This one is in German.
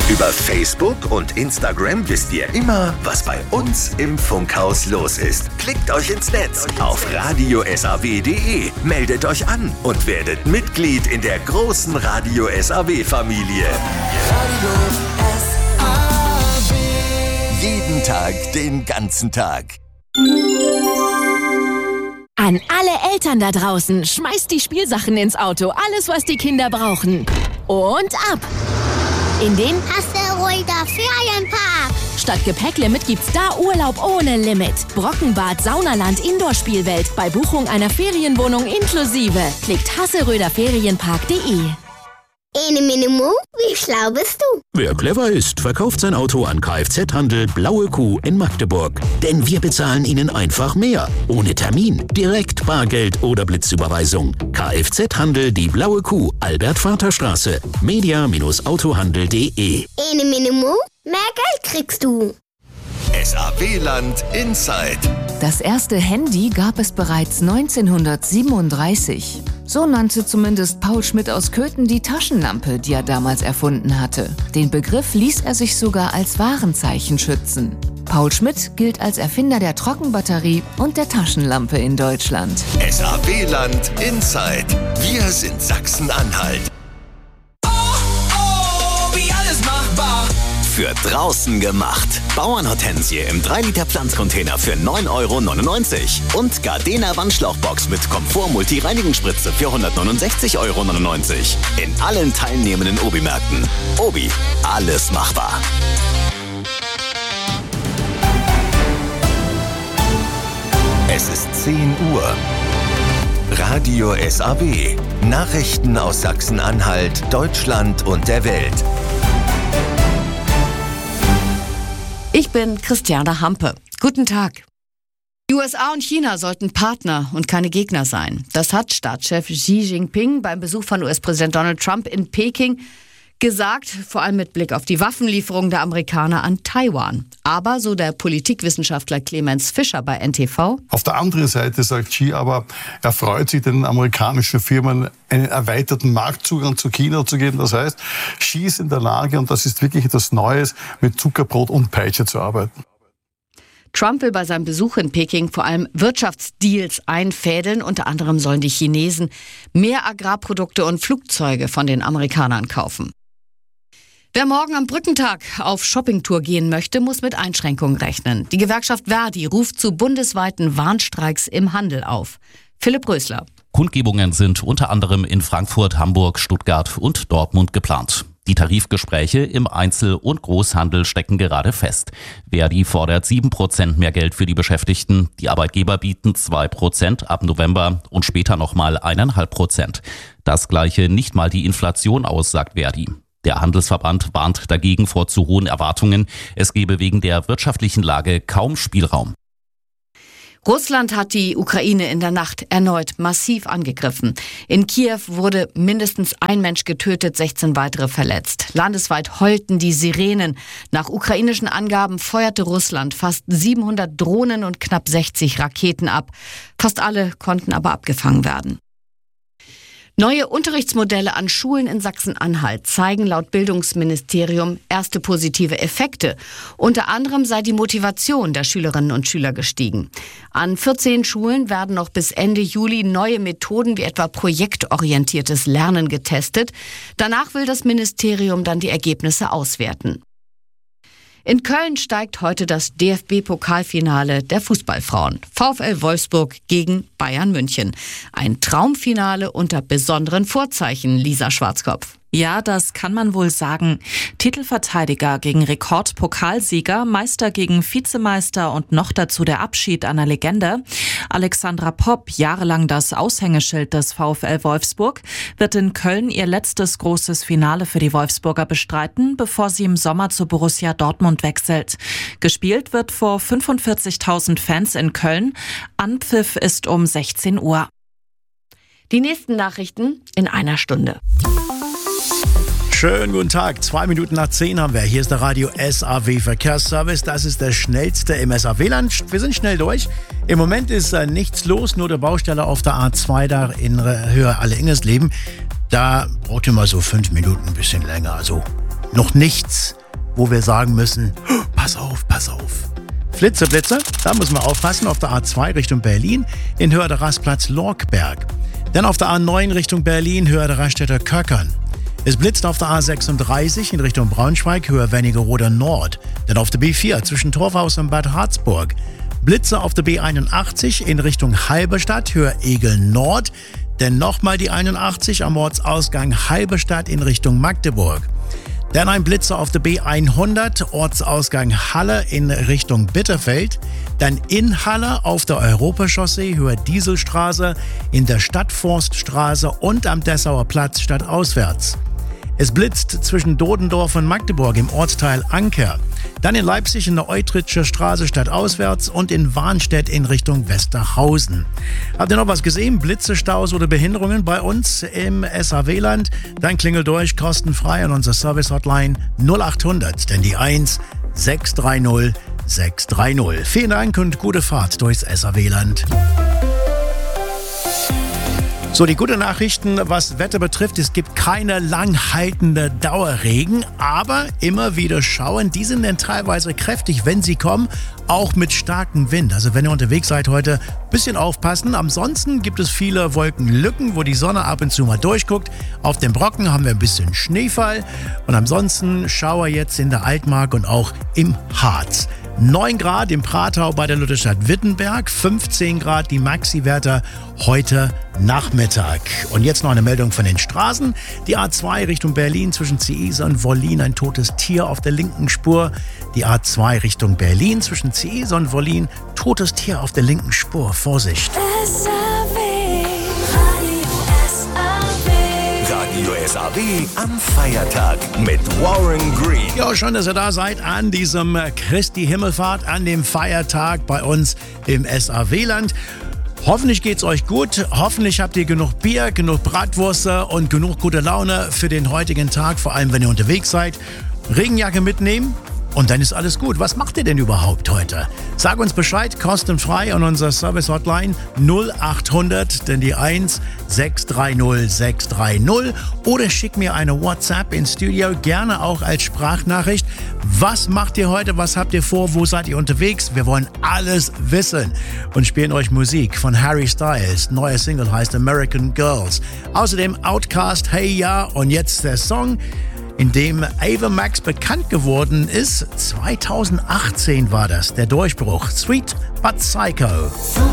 Über Facebook und Instagram wisst ihr immer, was bei uns im Funkhaus los ist. Klickt euch ins Netz auf radiosaw.de, meldet euch an und werdet Mitglied in der großen Radio SAW-Familie. Radio SAW. Jeden Tag, den ganzen Tag. An alle Eltern da draußen, schmeißt die Spielsachen ins Auto, alles was die Kinder brauchen. Und ab! In den Asteroider Ferienpark. Statt Gepäcklimit gibt's da Urlaub ohne Limit. Brockenbad, Saunaland, Indoor-Spielwelt. Bei Buchung einer Ferienwohnung inklusive. Klickt hasseröderferienpark.de. Ene Minimu, wie schlau bist du? Wer clever ist, verkauft sein Auto an Kfz-Handel Blaue Kuh in Magdeburg. Denn wir bezahlen Ihnen einfach mehr. Ohne Termin, direkt Bargeld oder Blitzüberweisung. Kfz-Handel die Blaue Kuh, Albert-Vater-Straße, media-autohandel.de. Ene Minimu, mehr Geld kriegst du. SAW-Land Inside. Das erste Handy gab es bereits 1937. So nannte zumindest Paul Schmidt aus Köthen die Taschenlampe, die er damals erfunden hatte. Den Begriff ließ er sich sogar als Warenzeichen schützen. Paul Schmidt gilt als Erfinder der Trockenbatterie und der Taschenlampe in Deutschland. SAW-Land Inside. Wir sind Sachsen-Anhalt. Wie alles machbar. Für draußen gemacht. Bauernhortensie im 3-Liter Pflanzcontainer für 9,99 € und Gardena Wandschlauchbox mit Komfort-Multi-Reinigungsspritze für 169,99 € in allen teilnehmenden Obi-Märkten. Obi, alles machbar. Es ist 10 Uhr. Radio SAW. Nachrichten aus Sachsen-Anhalt, Deutschland und der Welt. Ich bin Christiane Hampe. Guten Tag. Die USA und China sollten Partner und keine Gegner sein. Das hat Staatschef Xi Jinping beim Besuch von US-Präsident Donald Trump in Peking gesagt, vor allem mit Blick auf die Waffenlieferung der Amerikaner an Taiwan. Aber, so der Politikwissenschaftler Clemens Fischer bei NTV: Auf der anderen Seite sagt Xi aber, er freut sich, den amerikanischen Firmen einen erweiterten Marktzugang zu China zu geben. Das heißt, Xi ist in der Lage, und das ist wirklich etwas Neues, mit Zuckerbrot und Peitsche zu arbeiten. Trump will bei seinem Besuch in Peking vor allem Wirtschaftsdeals einfädeln. Unter anderem sollen die Chinesen mehr Agrarprodukte und Flugzeuge von den Amerikanern kaufen. Wer morgen am Brückentag auf Shoppingtour gehen möchte, muss mit Einschränkungen rechnen. Die Gewerkschaft Verdi ruft zu bundesweiten Warnstreiks im Handel auf. Philipp Rösler. Kundgebungen sind unter anderem in Frankfurt, Hamburg, Stuttgart und Dortmund geplant. Die Tarifgespräche im Einzel- und Großhandel stecken gerade fest. Verdi fordert 7% mehr Geld für die Beschäftigten. Die Arbeitgeber bieten 2% ab November und später nochmal 1,5%. Das gleiche nicht mal die Inflation aus, sagt Verdi. Der Handelsverband warnt dagegen vor zu hohen Erwartungen. Es gebe wegen der wirtschaftlichen Lage kaum Spielraum. Russland hat die Ukraine in der Nacht erneut massiv angegriffen. In Kiew wurde mindestens ein Mensch getötet, 16 weitere verletzt. Landesweit heulten die Sirenen. Nach ukrainischen Angaben feuerte Russland fast 700 Drohnen und knapp 60 Raketen ab. Fast alle konnten aber abgefangen werden. Neue Unterrichtsmodelle an Schulen in Sachsen-Anhalt zeigen laut Bildungsministerium erste positive Effekte. Unter anderem sei die Motivation der Schülerinnen und Schüler gestiegen. An 14 Schulen werden noch bis Ende Juli neue Methoden wie etwa projektorientiertes Lernen getestet. Danach will das Ministerium dann die Ergebnisse auswerten. In Köln steigt heute das DFB-Pokalfinale der Fußballfrauen. VfL Wolfsburg gegen Bayern München. Ein Traumfinale unter besonderen Vorzeichen, Lisa Schwarzkopf. Ja, das kann man wohl sagen. Titelverteidiger gegen Rekordpokalsieger, Meister gegen Vizemeister und noch dazu der Abschied einer Legende. Alexandra Popp, jahrelang das Aushängeschild des VfL Wolfsburg, wird in Köln ihr letztes großes Finale für die Wolfsburger bestreiten, bevor sie im Sommer zu Borussia Dortmund wechselt. Gespielt wird vor 45.000 Fans in Köln. Anpfiff ist um 16 Uhr. Die nächsten Nachrichten in einer Stunde. Schönen guten Tag, 2 Minuten nach 10 haben wir. Hier ist der Radio SAW Verkehrsservice. Das ist der schnellste im SAW-Land. Wir sind schnell durch. Im Moment ist nichts los, nur der Baustelle auf der A2 da in Höhe Alle-Ingersleben. Da braucht ihr mal so 5 Minuten, ein bisschen länger. Also noch nichts, wo wir sagen müssen, pass auf, pass auf. Flitzer, Blitzer, da müssen wir aufpassen, auf der A2 Richtung Berlin in Höhe der Rastplatz Lorkberg. Dann auf der A9 Richtung Berlin, Höhe der Raststätter Köckern. Es blitzt auf der A36 in Richtung Braunschweig, Höhe Wernigerode Nord. Dann auf der B4 zwischen Torfhaus und Bad Harzburg. Blitze auf der B81 in Richtung Halberstadt, Höhe Egel Nord. Dann nochmal die 81 am Ortsausgang Halberstadt in Richtung Magdeburg. Dann ein Blitzer auf der B100, Ortsausgang Halle in Richtung Bitterfeld. Dann in Halle auf der Europachaussee, Höhe Dieselstraße, in der Stadtforststraße und am Dessauer Platz stadtauswärts. Es blitzt zwischen Dodendorf und Magdeburg im Ortsteil Anker. Dann in Leipzig in der Eutritscher Straße stadtauswärts und in Warnstedt in Richtung Westerhausen. Habt ihr noch was gesehen? Blitze, Staus oder Behinderungen bei uns im SAW-Land? Dann klingelt durch, kostenfrei an unsere Service-Hotline 0800, denn die 1 630 630. Vielen Dank und gute Fahrt durchs SAW-Land. So, die guten Nachrichten, was Wetter betrifft, es gibt keine langhaltende Dauerregen, aber immer wieder Schauern, die sind dann teilweise kräftig, wenn sie kommen, auch mit starkem Wind. Also wenn ihr unterwegs seid heute, ein bisschen aufpassen. Ansonsten gibt es viele Wolkenlücken, wo die Sonne ab und zu mal durchguckt. Auf den Brocken haben wir ein bisschen Schneefall und ansonsten Schauer jetzt in der Altmark und auch im Harz. 9 Grad im Pratau bei der Lutherstadt Wittenberg, 15 Grad die Maxi-Werte heute Nachmittag. Und jetzt noch eine Meldung von den Straßen. Die A2 Richtung Berlin zwischen Ziese und Wollin, ein totes Tier auf der linken Spur. Die A2 Richtung Berlin zwischen Ziese und Wollin, totes Tier auf der linken Spur. Vorsicht! Radio SAW am Feiertag mit Warren Green. Ja, schön, dass ihr da seid an diesem Christi Himmelfahrt, an dem Feiertag bei uns im SAW-Land. Hoffentlich geht's euch gut. Hoffentlich habt ihr genug Bier, genug Bratwürste und genug gute Laune für den heutigen Tag, vor allem wenn ihr unterwegs seid. Regenjacke mitnehmen. Und dann ist alles gut. Was macht ihr denn überhaupt heute? Sag uns Bescheid, kostenfrei an unserer Service-Hotline 0800, denn die 1 630 630. Oder schick mir eine WhatsApp ins Studio, gerne auch als Sprachnachricht. Was macht ihr heute? Was habt ihr vor? Wo seid ihr unterwegs? Wir wollen alles wissen und spielen euch Musik von Harry Styles. Neue Single heißt American Girls. Außerdem Outkast, Hey Ya, und jetzt der Song, in dem Ava Max bekannt geworden ist. 2018 war das, der Durchbruch. Sweet but Psycho.